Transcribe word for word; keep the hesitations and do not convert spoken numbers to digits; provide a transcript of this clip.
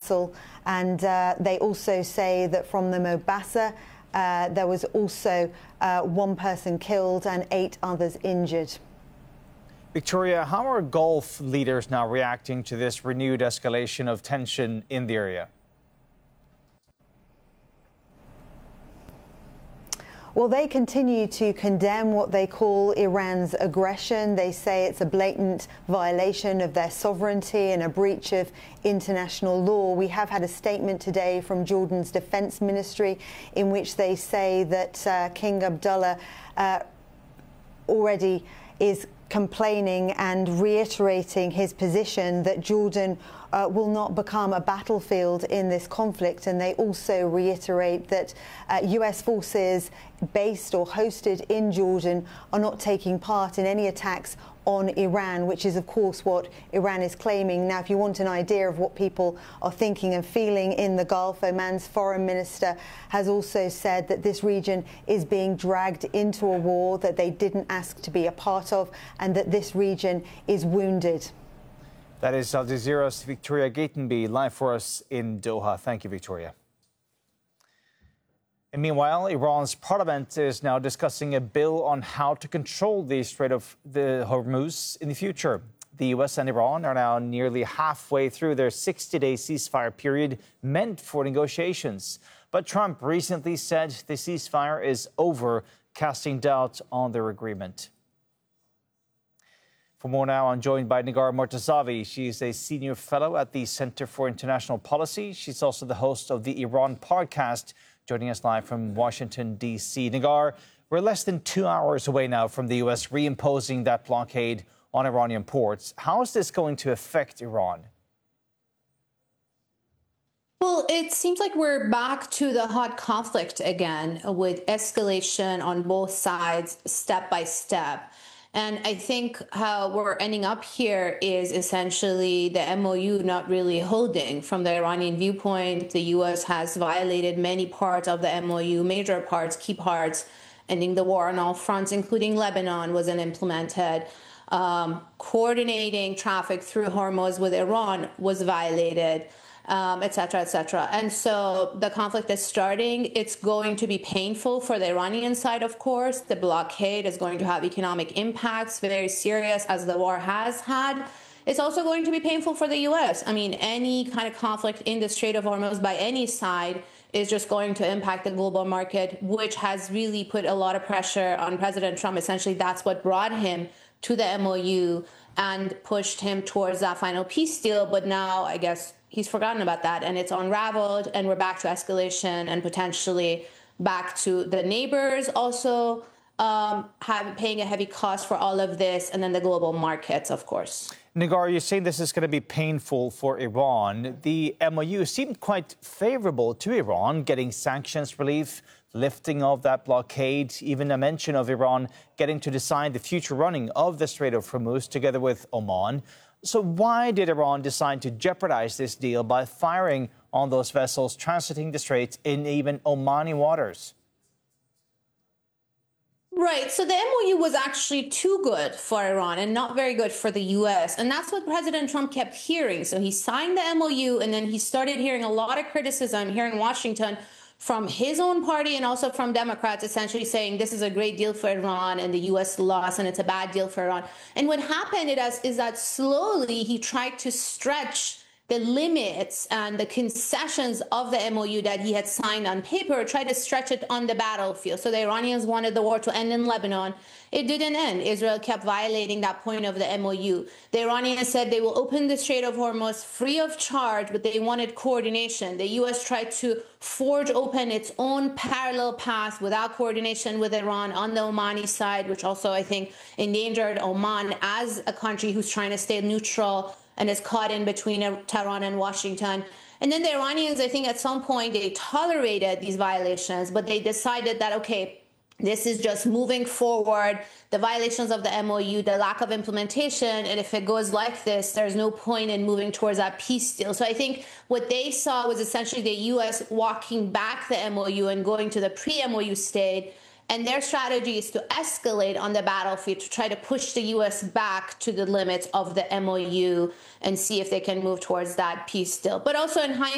vessel. And uh, they also say that from the Mombasa, uh, there was also uh, one person killed and eight others injured. Victoria, how are Gulf leaders now reacting to this renewed escalation of tension in the area? Well, they continue to condemn what they call Iran's aggression. They say it's a blatant violation of their sovereignty and a breach of international law. We have had a statement today from Jordan's defense ministry in which they say that uh, King Abdullah uh, already is complaining and reiterating his position that Jordan uh, will not become a battlefield in this conflict. And they also reiterate that uh, U S forces based or hosted in Jordan are not taking part in any attacks on Iran, which is, of course, what Iran is claiming. Now, if you want an idea of what people are thinking and feeling in the Gulf, Oman's foreign minister has also said that this region is being dragged into a war that they didn't ask to be a part of, and that this region is wounded. That is Al Jazeera's Victoria Gatenby live for us in Doha. Thank you, Victoria. And meanwhile, Iran's parliament is now discussing a bill on how to control the Strait of the Hormuz in the future. The U S and Iran are now nearly halfway through their sixty-day ceasefire period meant for negotiations. But Trump recently said the ceasefire is over, casting doubt on their agreement. For more now, I'm joined by Negar Mortazavi. She is a senior fellow at the Center for International Policy. She's also the host of the Iran podcast, joining us live from Washington, D C. Negar, we're less than two hours away now from the U S reimposing that blockade on Iranian ports. How is this going to affect Iran? Well, it seems like we're back to the hot conflict again, with escalation on both sides, step by step. And I think how we're ending up here is essentially the M O U not really holding. From the Iranian viewpoint, the U S has violated many parts of the M O U, major parts, key parts. Ending the war on all fronts, including Lebanon, wasn't implemented. Um, coordinating traffic through Hormuz with Iran was violated. Um, et cetera, et cetera. And so the conflict is starting. It's going to be painful for the Iranian side, of course. The blockade is going to have economic impacts, very serious, as the war has had. It's also going to be painful for the U S. I mean, any kind of conflict in the Strait of Hormuz by any side is just going to impact the global market, which has really put a lot of pressure on President Trump. Essentially, that's what brought him to the M O U and pushed him towards that final peace deal. But now, I guess, he's forgotten about that, and it's unraveled, and we're back to escalation and potentially back to the neighbors also um, have, paying a heavy cost for all of this, and then the global markets, of course. Negar, you're saying this is going to be painful for Iran. The M O U seemed quite favorable to Iran, getting sanctions relief, lifting of that blockade, even a mention of Iran getting to decide the future running of the Strait of Hormuz together with Oman. So why did Iran decide to jeopardize this deal by firing on those vessels transiting the Strait in even Omani waters? Right. So the M O U was actually too good for Iran and not very good for the U S. And that's what President Trump kept hearing. So he signed the M O U, and then he started hearing a lot of criticism here in Washington from his own party and also from Democrats, essentially saying this is a great deal for Iran and the U S lost and it's a bad deal for Iran. And what happened is that slowly he tried to stretch the limits and the concessions of the M O U that he had signed on paper, tried to stretch it on the battlefield. So the Iranians wanted the war to end in Lebanon. It didn't end. Israel kept violating that point of the M O U. The Iranians said they will open the Strait of Hormuz free of charge, but they wanted coordination. The U S tried to forge open its own parallel path without coordination with Iran on the Omani side, which also, I think, endangered Oman as a country who's trying to stay neutral and is caught in between Tehran and Washington. And then the Iranians, I think at some point, they tolerated these violations, but they decided that, okay, this is just moving forward, the violations of the M O U, the lack of implementation, and if it goes like this, there's no point in moving towards that peace deal. So I think what they saw was essentially the U S walking back the M O U and going to the pre-M O U state. And their strategy is to escalate on the battlefield to try to push the U S back to the limits of the M O U and see if they can move towards that peace deal. But also in hindsight,